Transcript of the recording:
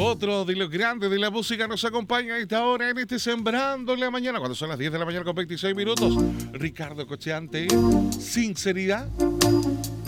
Otro de los grandes de la música nos acompaña a esta hora en este Sembrando la Mañana, cuando son las 10 de la mañana con 26 minutos. Ricardo Coccheante, sinceridad.